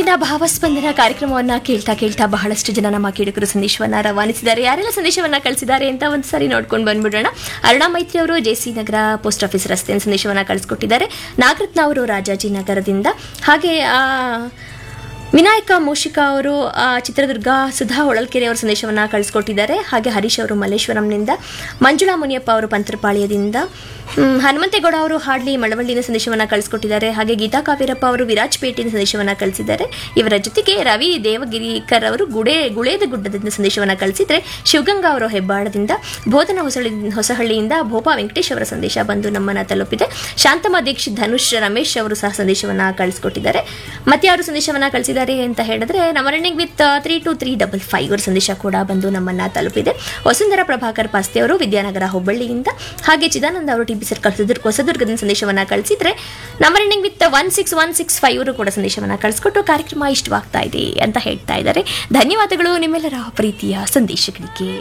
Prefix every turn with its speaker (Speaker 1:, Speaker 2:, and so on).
Speaker 1: ಇಂದಿನ ಭಾವಸ್ಪಂದನ ಕಾರ್ಯಕ್ರಮವನ್ನ ಕೇಳ್ತಾ ಕೇಳ್ತಾ ಬಹಳಷ್ಟು ಜನ ನಮ್ಮ ಕೇಳುಗರು ಸಂದೇಶವನ್ನ ರವಾನಿಸಿದ್ದಾರೆ. ಯಾರೆಲ್ಲ ಸಂದೇಶವನ್ನ ಕಳಿಸಿದ್ದಾರೆ ಅಂತ ಒಂದ್ಸರಿ ನೋಡ್ಕೊಂಡು ಬಂದ್ಬಿಡೋಣ. ಅರುಣಾ ಮೈತ್ರಿ ಅವರು ಜೆಸಿ ನಗರ ಪೋಸ್ಟ್ ಆಫೀಸ್ ರಸ್ತೆಯ ಸಂದೇಶವನ್ನ ಕಳಿಸ್ಕೊಟ್ಟಿದ್ದಾರೆ. ನಾಗರತ್ನ ಅವರು ರಾಜಾಜಿನಗರದಿಂದ, ಹಾಗೆ ವಿನಾಯಕ ಮೂಷಿಕಾ ಅವರು ಚಿತ್ರದುರ್ಗ, ಸುಧಾ ಹೊಳಲ್ಕೆರೆ ಅವರು ಸಂದೇಶವನ್ನ ಕಳಿಸ್ಕೊಟ್ಟಿದ್ದಾರೆ. ಹಾಗೆ ಹರೀಶ್ ಅವರು ಮಲ್ಲೇಶ್ವರಂನಿಂದ, ಮಂಜುಳಾ ಮುನಿಯಪ್ಪ ಅವರು ಪಂತ್ರಪಾಳ್ಯದಿಂದ, ಹನುಮಂತೇಗೌಡ ಅವರು ಹಾಡ್ಲಿ ಮಳವಳ್ಳಿನ ಸಂದೇಶವನ್ನ ಕಳಿಸ್ಕೊಟ್ಟಿದ್ದಾರೆ. ಹಾಗೆ ಗೀತಾ ಕಾವೇರಪ್ಪ ಅವರು ವಿರಾಜಪೇಟೆಯಿಂದ ಸಂದೇಶವನ್ನ ಕಳಿಸಿದ್ದಾರೆ. ಇವರ ಜೊತೆಗೆ ರವಿ ದೇವಗಿರಿಕರ್ ಅವರು ಗುಳೇದ ಗುಡ್ಡದಿಂದ ಸಂದೇಶವನ್ನ ಕಳಿಸಿದ್ರೆ, ಶಿವಗಂಗಾ ಅವರು ಹೆಬ್ಬಾಳದಿಂದ, ಬೋಧನ ಹೊಸಹಳ್ಳಿಯಿಂದ ಭೋಪಾ ವೆಂಕಟೇಶ್ ಅವರ ಸಂದೇಶ ಬಂದು ನಮ್ಮನ್ನ ತಲುಪಿದೆ. ಶಾಂತಮ್ಮ ದೀಕ್ಷಿತ್, ಧನುಷ್, ರಮೇಶ್ ಅವರು ಸಹ ಸಂದೇಶವನ್ನ ಕಳಿಸ್ಕೊಟ್ಟಿದ್ದಾರೆ. ಮತ್ತೆ ಯಾರು ಸಂದೇಶವನ್ನ ಕಳಿಸಿದ್ದಾರೆ ಅಂತ ಹೇಳಿದ್ರೆ, ನಮ್ಮ ರನ್ನಿಂಗ್ ವಿತ್ 32355 ಅವರ ಸಂದೇಶ ಕೂಡ ಬಂದು ನಮ್ಮನ್ನ ತಲುಪಿದೆ. ವಸುಂಧರಾ ಪ್ರಭಾಕರ್ ಪಾಸ್ತೆ ಅವರು ವಿದ್ಯಾನಗರ ಹುಬ್ಬಳ್ಳಿಯಿಂದ, ಹಾಗೆ ಚಿದಾನಂದ ಅವರು ಟಿಬಿ ಸರ್ಕಲ್ ಹೊಸದುರ್ಗದಿಂದ ಸಂದೇಶವನ್ನ ಕಳಿಸಿದ್ರೆ, ನಮ್ಮ ರನ್ನಿಂಗ್ ವಿತ್ 16165 ಅವರು ಕೂಡ ಸಂದೇಶವನ್ನ ಕಳಿಸ್ಕೊಟ್ಟು ಕಾರ್ಯಕ್ರಮ ಇಷ್ಟವಾಗ್ತಾ ಇದೆ ಅಂತ ಹೇಳ್ತಾ ಇದ್ದಾರೆ. ಧನ್ಯವಾದಗಳು ನಿಮ್ಮೆಲ್ಲರ ಪ್ರೀತಿಯ ಸಂದೇಶಗಳಿಗೆ.